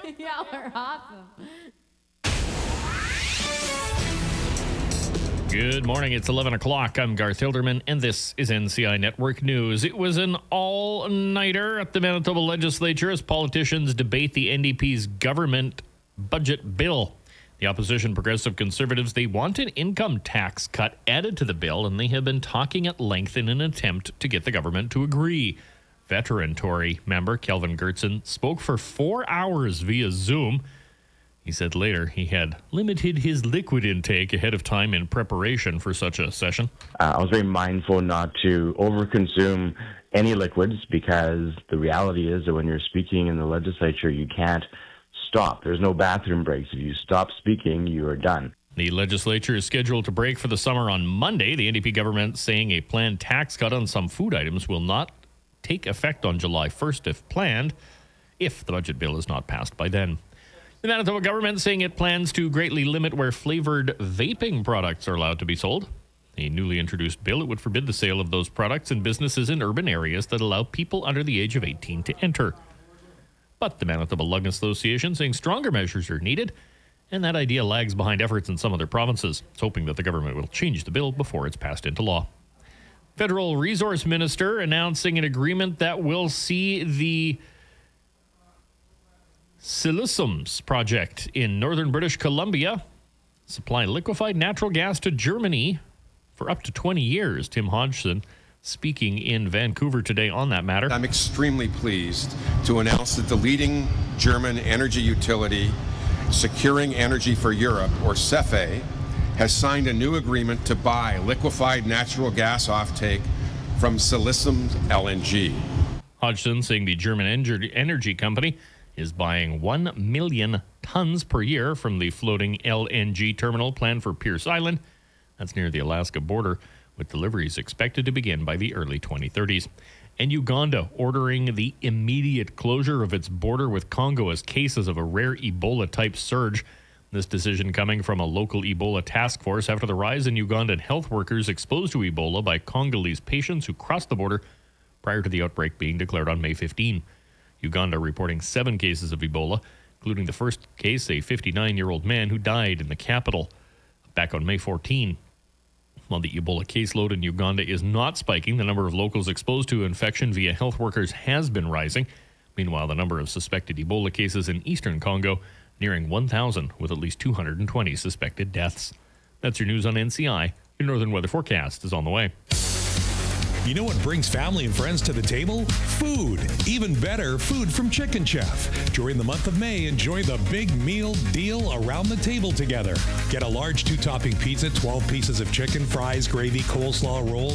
Y'all are awesome. Good morning. It's 11 o'clock. I'm Garth Hilderman, and this is NCI Network News. It was an all-nighter at the Manitoba Legislature as politicians debate the NDP's government budget bill. The opposition Progressive Conservatives, they want an income tax cut added to the bill, and they have been talking at length in an attempt to get the government to agree. Veteran Tory member Kelvin Goertzen spoke for 4 hours via Zoom. He said later he had limited his liquid intake ahead of time in preparation for such a session. I was very mindful not to overconsume any liquids because the reality is that when you're speaking in the legislature, you can't stop. There's no bathroom breaks. If you stop speaking, you are done. The legislature is scheduled to break for the summer on Monday. The NDP government saying a planned tax cut on some food items will not take effect on July 1st if planned, if the budget bill is not passed by then. The Manitoba government saying it plans to greatly limit where flavored vaping products are allowed to be sold. A newly introduced bill, it would forbid the sale of those products in businesses in urban areas that allow people under the age of 18 to enter. But the Manitoba Lung Association saying stronger measures are needed, and that idea lags behind efforts in some other provinces. It's hoping that the government will change the bill before it's passed into law. Federal Resource Minister announcing an agreement that will see the Silesums project in northern British Columbia supply liquefied natural gas to Germany for up to 20 years. Tim Hodgson speaking in Vancouver today on that matter. I'm extremely pleased to announce that the leading German energy utility, Securing Energy for Europe, or SEFE, has signed a new agreement to buy liquefied natural gas offtake from Silesums LNG. Hodgson saying the German energy company is buying 1 million tons per year from the floating LNG terminal planned for Pierce Island. That's near the Alaska border, with deliveries expected to begin by the early 2030s. And Uganda ordering the immediate closure of its border with Congo as cases of a rare Ebola-type surge. This decision coming from a local Ebola task force after the rise in Ugandan health workers exposed to Ebola by Congolese patients who crossed the border prior to the outbreak being declared on May 15. Uganda reporting 7 cases of Ebola, including the first case, a 59-year-old man who died in the capital back on May 14. While the Ebola caseload in Uganda is not spiking, the number of locals exposed to infection via health workers has been rising. Meanwhile, the number of suspected Ebola cases in eastern Congo nearing 1,000, with at least 220 suspected deaths. That's your news on NCI. Your Northern Weather Forecast is on the way. You know what brings family and friends to the table? Food. Even better, food from Chicken Chef. During the month of May, enjoy the big meal deal around the table together. Get a large 2-topping pizza, 12 pieces of chicken, fries, gravy, coleslaw, rolls,